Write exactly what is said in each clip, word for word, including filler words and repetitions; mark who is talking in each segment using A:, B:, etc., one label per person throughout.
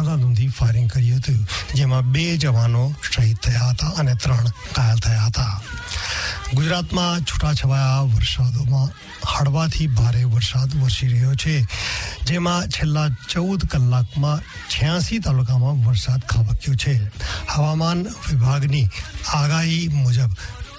A: અંધાધૂંધી firing કર્યું હતું, જેમાં બે જવાનો શહીદ થયા હતા અને ત્રણ ઘાયલ થયા હતા. ગુજરાતમાં છૂટાછવાયા વરસાદોમાં હળવાથી ભારે વરસાદ વરસી રહ્યો છે, જેમાં છેલ્લા ચૌદ કલાકમાં છ્યાસી તાલુકામાં વરસાદ ખાબક્યો છે. હવામાન વિભાગની આગાહી મુજબ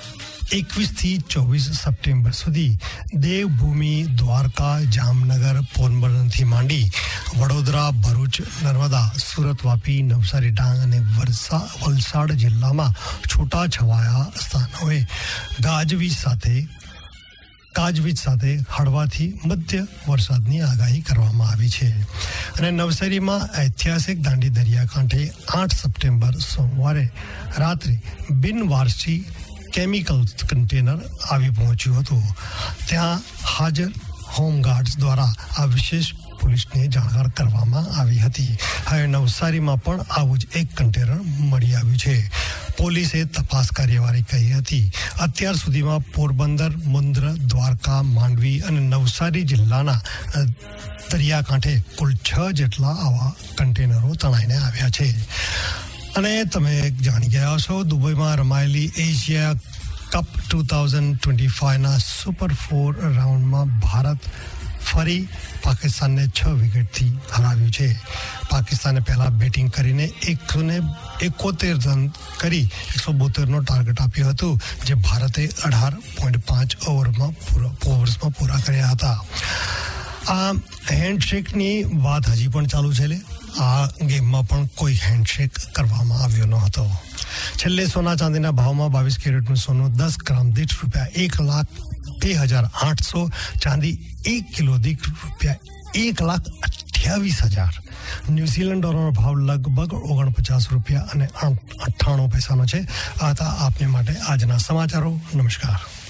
A: એકવીસ થી ચોવીસ સપ્ટેમ્બર સુધી દેવભૂમિ, દ્વારકા, જામનગર, પોરબંદરથી માંડી વડોદરા, ભરૂચ, નર્મદા, સુરત, વાપી, નવસારી, ડાંગ અને વલસાડ જિલ્લામાં છૂટાછવાયા સ્થાનોએ ગાજવીજ સાથે ગાજવીજ સાથે હળવાથી મધ્ય વરસાદની આગાહી કરવામાં આવી છે. અને નવસારીમાં ઐતિહાસિક દાંડી દરિયાકાંઠે આઠ સપ્ટેમ્બર સોમવારે રાત્રે બિનવારસી કેમિકલ કન્ટેનર આવી પહોંચ્યું હતું. ત્યાં હાજર હોમગાર્ડ્સ દ્વારા આ વિશેષ પોલીસને જાણ કરવામાં આવી હતી. હવે નવસારીમાં પણ આવું જ એક કન્ટેનર મળી આવ્યું છે. પોલીસે તપાસ કાર્યવાહી કરી હતી. અત્યાર સુધીમાં પોરબંદર, મુન્દ્રા, દ્વારકા, માંડવી અને નવસારી જિલ્લાના દરિયાકાંઠે કુલ છ જેટલા આવા કન્ટેનરો તણાઈને આવ્યા છે. અને તમે જાણી ગયા છો, દુબઈમાં રમાયેલી Asia cup two thousand twenty ફાઈવના super four રાઉન્ડમાં ભારત ફરી પાકિસ્તાનને છ વિકેટથી હરાવ્યું છે. પાકિસ્તાને પહેલા બેટિંગ કરીને એકસો ને એકોતેર રન કરી એકસો બોતેરનો ટાર્ગેટ આપ્યો હતો, જે ભારતે અઢાર પોઈન્ટ પાંચ ઓવરમાં ઓવર્સમાં પૂરા કર્યા હતા. આ હેન્ડશેકની વાત હજી પણ ચાલુ છે. આ ગેમમાં પણ કોઈ હેન્ડશેક કરવામાં આવ્યો ન હતો. છેલ્લે સોના ચાંદીના ભાવમાં બાવીસ કેરેટનું સોનું દસ ગ્રામ દીઠ રૂપિયા એક લાખ બે હજાર આઠસો, ચાંદી એક કિલો દીઠ રૂપિયા એક લાખ અઠ્યાવીસ હજાર, ન્યુઝીલેન્ડ ડોલરનો ભાવ લગભગ ઓગણપચાસ રૂપિયા અને અઠ્ઠાણું પૈસાનો છે. આ હતા આપને માટે આજના સમાચારો. નમસ્કાર.